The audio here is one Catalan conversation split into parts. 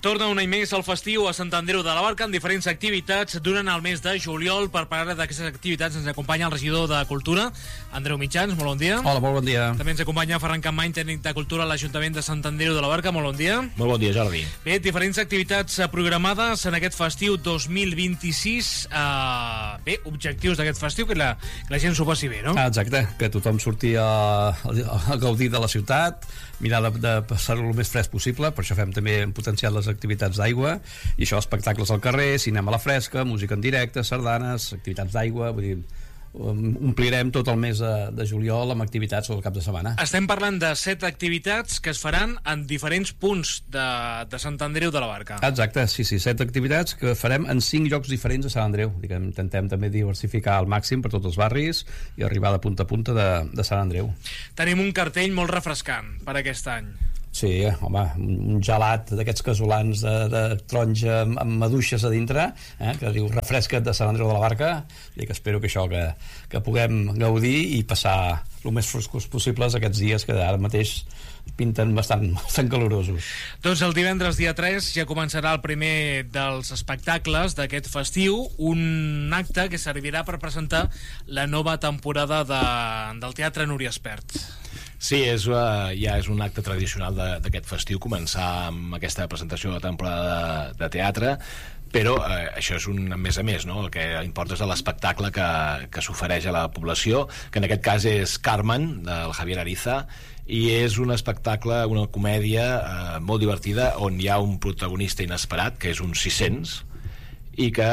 Torna un any més al festiu a Sant Andreu de la Barca amb diferents activitats durant el mes de juliol. Per parlar d'aquestes activitats ens acompanya el regidor de Cultura, Andreu Mitjans. Molt bon dia. Hola, molt bon dia. També ens acompanya Ferran Campmany, tècnic de Cultura a l'Ajuntament de Sant Andreu de la Barca. Molt bon dia. Molt bon dia, Jordi. Bé, diferents activitats programades en aquest festiu 2026. Bé, objectius d'aquest festiu, que la gent s'ho passi bé, no? Exacte, que tothom surti a gaudir de la ciutat, mirar de passar-ho el més fresc possible. Per això fem també potenciar les activitats d'aigua, i això, espectacles al carrer, cinema a la fresca, música en directe, sardanes, activitats d'aigua. Vull dir, omplirem tot el mes de juliol amb activitats el cap de setmana. Estem parlant de 7 activitats que es faran en diferents punts de Sant Andreu de la Barca. Exacte, sí, 7 activitats que farem en 5 llocs diferents a Sant Andreu. Intentem també diversificar al màxim per tots els barris i arribar de punta a punta de Sant Andreu. Tenim un cartell molt refrescant per aquest any. Sí, home, un gelat d'aquests casolans de taronja amb maduixes a dintre, que diu refresca't de Sant Andreu de la Barca, i que espero que això, que puguem gaudir i passar el més frescos possibles aquests dies que ara mateix pinten bastant calorosos. Doncs el divendres dia 3 ja començarà el primer dels espectacles d'aquest festiu, un acte que servirà per presentar la nova temporada del Teatre Núria Espert. Sí, ja és un acte tradicional d'aquest festiu començar amb aquesta presentació de temporada de teatre, però això és a més, no? El que importa és l'espectacle que s'ofereix a la població, que en aquest cas és Carmen, del Javier Ariza, i és un espectacle, una comèdia molt divertida, on hi ha un protagonista inesperat, que és un 600, i que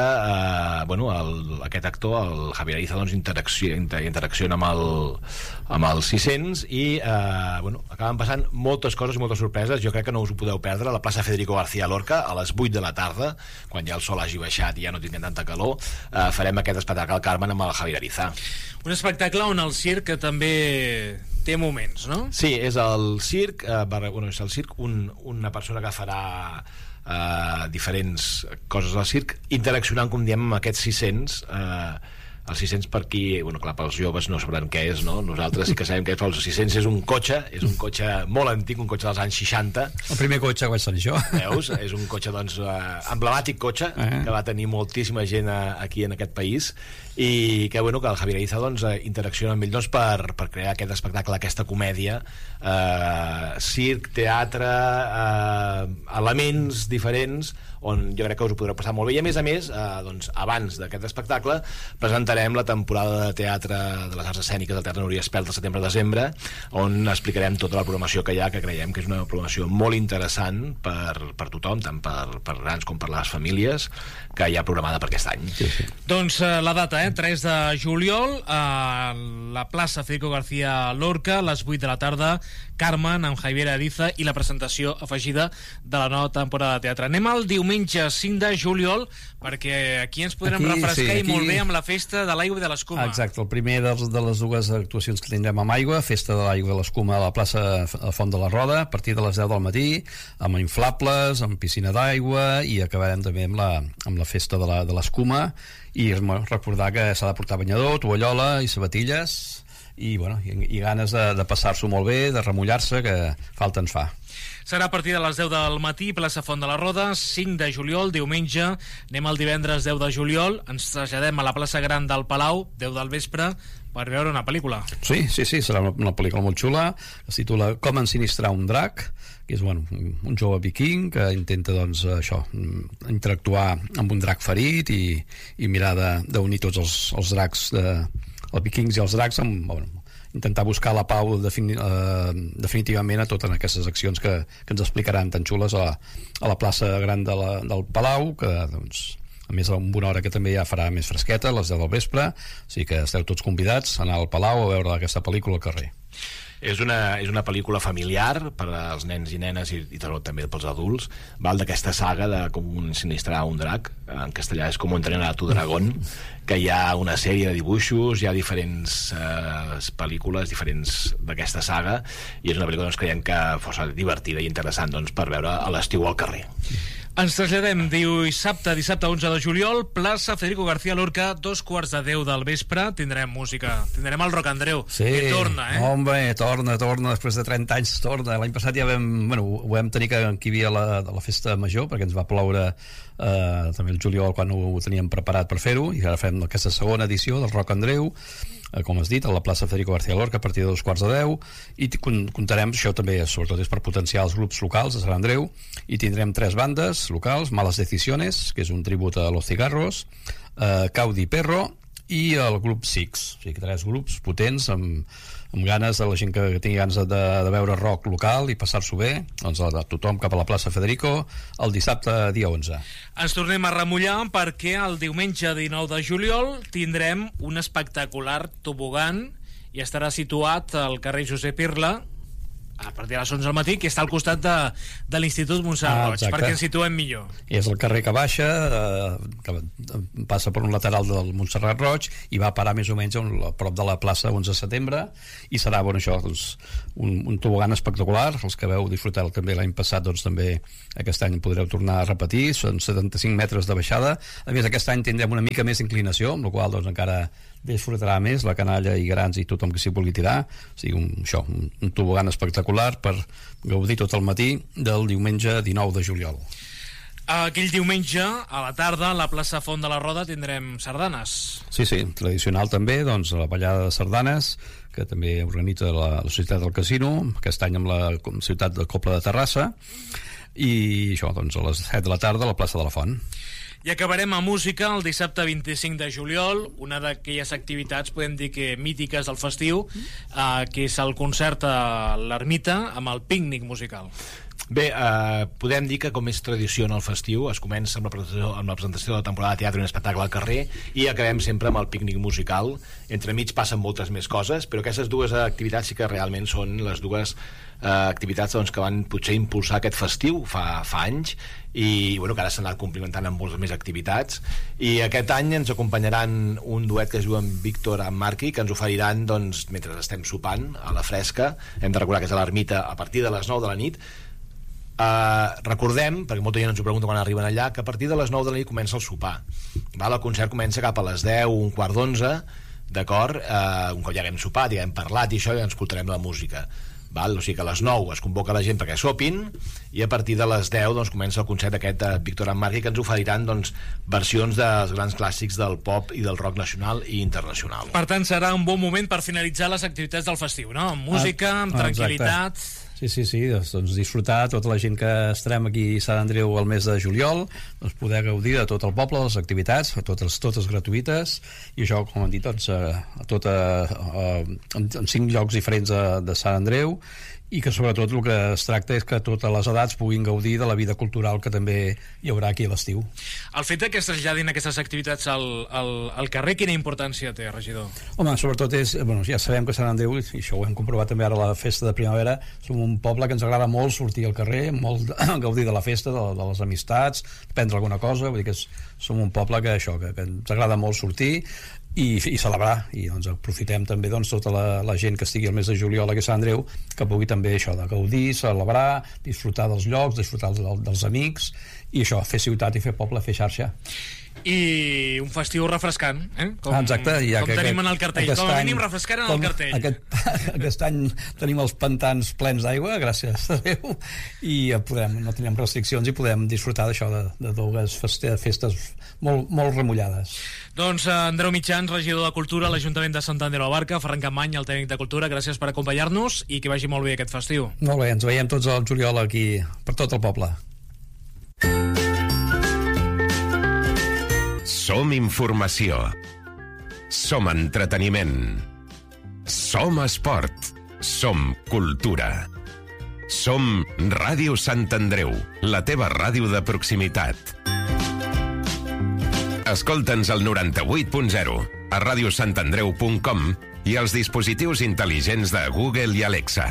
aquest actor, el Javier Ariza, doncs, interacciona amb el 600 i acaben passant moltes coses i moltes sorpreses. Jo crec que no us ho podeu perdre. A la plaça Federico García Lorca, a les 8 de la tarda, quan ja el sol hagi baixat i ja no tinguem tanta calor, farem aquest espectacle al Carmen amb el Javier Ariza. Un espectacle on el circ també té moments, no? Sí, és el circ, una persona que farà diferents coses al circ, interaccionant, com diem, amb aquests 600. Els 600, per qui, clar, pels joves no sabran què és, no? Nosaltres sí que sabem què és, però els 600 és un cotxe molt antic, un cotxe dels anys 60. El primer cotxe que vaig tenir jo. Veus? És un cotxe, doncs, emblemàtic cotxe, que va tenir moltíssima gent aquí en aquest país, i que el Javier Ariza, doncs, interacciona amb ell, doncs, per crear aquest espectacle, aquesta comèdia, circ, teatre, elements diferents, on jo crec que us ho podreu passar molt bé. I a més, doncs, abans d'aquest espectacle presentarem la temporada de teatre de les arts escèniques del Teatre Núria Espert del setembre-desembre, on explicarem tota la programació que hi ha, que creiem que és una programació molt interessant per tothom, tant per grans com per les famílies, que hi ha programada per aquest any. Sí. Doncs la data, 3 de juliol, a la plaça Federico García Lorca, a les 8 de la tarda, Carmen, amb Javier Ariza, i la presentació afegida de la nova temporada de teatre. Anem al diumenge 5 de juliol, perquè aquí ens podrem refrescar i molt bé amb la festa de l'aigua i de l'escuma. Exacte, el primer de les dues actuacions que tindrem amb aigua, festa de l'aigua i l'escuma a la plaça Font de la Roda, a partir de les 10 del matí, amb inflables, amb piscina d'aigua, i acabarem també amb la festa de l'escuma, i recordar que s'ha de portar banyador, tovallola i sabatilles, i ganes de passar-s'ho molt bé, de remullar-se, que falta ens fa. Serà a partir de les 10 del matí, plaça Font de la Roda, 5 de juliol, diumenge. Anem al divendres 10 de juliol, ens traslladem a la plaça Gran del Palau, 10 del vespre, per veure una pel·lícula. Sí, serà una pel·lícula molt xula, es titula Com ensinistrar un drac, que és un jove viking que intenta, doncs, interactuar amb un drac ferit i mirar d'unir tots els dracs, els vikings i els dracs, intentar buscar la pau definitivament a totes aquestes accions que ens explicaran tan xules a la plaça Gran del Palau, que, doncs, a més, amb una hora que també ja farà més fresqueta, a les 10 del vespre, o sigui que esteu tots convidats a anar al Palau a veure aquesta pel·lícula al carrer. És una pel·lícula familiar per als nens i nenes i també pels adults. Val d'aquesta saga de Com ensinistrar un drac, en castellà és Com entrenar a tu dragón, que hi ha una sèrie de dibuixos, hi ha diferents pel·lícules diferents d'aquesta saga, i és una pel·lícula, doncs, creiem que força divertida i interessant, doncs, per veure a l'estiu al carrer. Ens traslladem dissabte 11 de juliol, plaça Federico García Lorca, 2:15 del vespre. Tindrem música, tindrem el Roc Andreu, que torna, Home, torna, després de 30 anys torna. L'any passat ja ho vam tenir que hi havia la festa major, perquè ens va ploure també el juliol quan ho teníem preparat per fer-ho, i ara fem aquesta segona edició del Roc Andreu, com has dit, a la plaça Federico García Lorca a partir de 2:15, i comptarem, això també sobretot és per potenciar els grups locals de Sant Andreu, i tindrem 3 bandes locals: Malas Decisiones, que és un tribut a Los Cigarros, Caudi Perro i el grup Six. O sigui, 3 grups potents amb ganes, de la gent que tingui ganes de veure rock local i passar-s'ho bé, doncs a tothom cap a la plaça Federico el dissabte dia 11. Ens tornem a remullar perquè el diumenge 19 de juliol tindrem un espectacular tobogan i estarà situat al carrer Josep Irla a partir de les 11 del matí, que està al costat de l'Institut Montserrat Roig, perquè ens situem millor. I és el carrer que baixa, que passa per un lateral del Montserrat Roig i va parar més o menys a prop de la plaça 11 de setembre, i serà, això, doncs, un tobogan espectacular. Els que veu disfrutar també l'any passat, doncs també aquest any podreu tornar a repetir. Són 75 metres de baixada. A més, aquest any tindrem una mica més d'inclinació, amb la qual cosa, doncs, encara disfrutarà més la canalla i grans i tothom que s'hi vulgui tirar. O sigui, un tobogan espectacular per gaudir tot el matí del diumenge 19 de juliol. Aquell diumenge, a la tarda, a la plaça Font de la Roda tindrem sardanes. Sí, tradicional també, doncs, la ballada de sardanes, que també organitza la Societat del Casino, aquest any amb la ciutat de Cobla de Terrassa, i això, doncs, a les 7 de la tarda a la plaça de la Font. I acabarem amb música el dissabte 25 de juliol, una d'aquelles activitats, podem dir que mítiques del festiu, que és el concert a l'Ermita amb el pícnic musical. Bé, podem dir que, com és tradició en el festiu, es comença amb la presentació de la temporada de teatre i un espectacle al carrer, i acabem sempre amb el pícnic musical. Entremig passen moltes més coses, però aquestes dues activitats sí que realment són les dues activitats, doncs, que van potser impulsar aquest festiu fa anys, i que ara s'han anat complimentant amb moltes més activitats. I aquest any ens acompanyaran un duet que es diu en Víctor amb Marqui, que ens oferiran, doncs, mentre estem sopant a la fresca. Hem de recordar que és a l'Ermita a partir de les 9 de la nit. Recordem, perquè molta gent ens ho pregunta quan arriben allà, que a partir de les 9 de la nit comença el sopar. El concert comença cap a les 10, un quart d'11, d'acord? Un cop ja haguem sopat, ja hem parlat i això, ja ens escoltarem la música. O sigui que a les 9 es convoca la gent perquè sopin, i a partir de les 10 doncs, comença el concert aquest de Víctor amb Marqui, que ens oferiran, doncs, versions dels grans clàssics del pop i del rock nacional i internacional. Per tant, serà un bon moment per finalitzar les activitats del festiu, no? Amb música, amb tranquil·litat. Sí, doncs disfrutar, tota la gent que estarem aquí a Sant Andreu el mes de juliol, doncs poder gaudir de tot el poble, les activitats, totes gratuïtes, i això, com hem dit, doncs, en 5 llocs diferents de Sant Andreu, i que sobretot el que es tracta és que totes les edats puguin gaudir de la vida cultural que també hi haurà aquí a l'estiu. El fet que es traslladin aquestes activitats al carrer, quina importància té, regidor? Home, sobretot és, ja sabem que Sant Andreu, i això ho hem comprovat també ara a la festa de primavera, som un poble que ens agrada molt sortir al carrer, molt gaudir de la festa, de les amistats, prendre alguna cosa, vull dir que som un poble que ens agrada molt sortir i celebrar, i doncs aprofitem també, doncs, tota la gent que estigui el mes de juliol aquí a Sant Andreu, que pugui també això de gaudir, celebrar, disfrutar dels llocs, disfrutar dels amics, i això, fer ciutat i fer poble, fer xarxa. I un festiu refrescant, com tenim en el cartell, com a mínim refrescant en el cartell. Aquest any tenim els pantans plens d'aigua, gràcies a Déu, i no tenim restriccions i podem disfrutar d'això, de dues festes molt remullades. Doncs Andreu Mitjans, regidor de Cultura a l'Ajuntament de Sant Andreu de la Barca, Ferran Campmany, el tècnic de Cultura, gràcies per acompanyar-nos i que vagi molt bé aquest festiu. Molt bé, ens veiem tots al juliol aquí per tot el poble. Som informació. Som entreteniment. Som esport. Som cultura. Som Ràdio Sant Andreu, la teva ràdio de proximitat. Escolta'ns al 98.0, a radiosantandreu.com i als dispositius intel·ligents de Google i Alexa.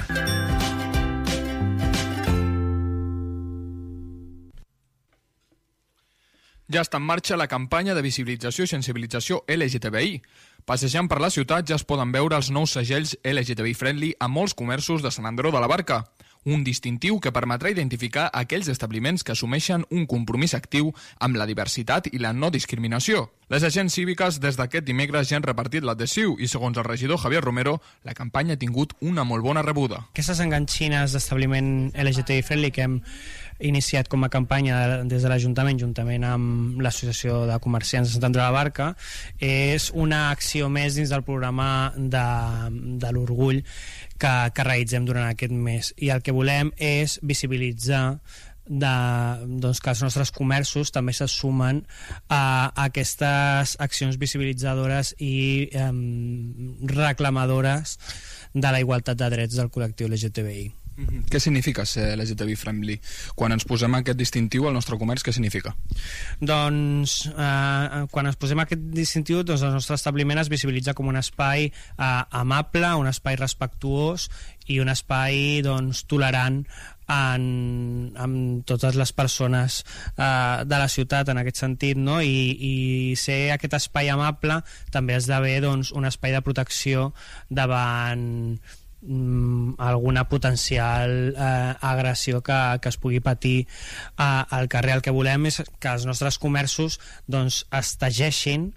Ja està en marxa la campanya de visibilització i sensibilització LGTBI. Passejant per la ciutat ja es poden veure els nous segells LGTBI Friendly a molts comerços de Sant Andreu de la Barca. un distintiu que permetrà identificar aquells establiments que assumeixen un compromís actiu amb la diversitat i la no discriminació. Les agents cíviques des d'aquest dimecres ja han repartit l'adhesiu i, segons el regidor Javier Romero, la campanya ha tingut una molt bona rebuda. Aquestes enganxines d'establiment LGTBI friendly que hem iniciat com a campanya des de l'Ajuntament, juntament amb l'Associació de Comerciants de Sant Andreu de la Barca, és una acció més dins del programa de l'orgull que realitzem durant aquest mes. I el que volem és visibilitzar que els nostres comerços també se sumen a aquestes accions visibilitzadores i reclamadores de la igualtat de drets del col·lectiu LGTBI. Què significa ser LGTBI friendly? Quan ens posem aquest distintiu al nostre comerç, què significa? Doncs quan ens posem aquest distintiu, doncs el nostre establiment es visibilitza com un espai amable, un espai respectuós i un espai tolerant amb totes les persones de la ciutat en aquest sentit, no? I ser aquest espai amable també esdevé un espai de protecció davant alguna potencial agressió que es pugui patir al carrer. El que volem és que els nostres comerços es tegeixin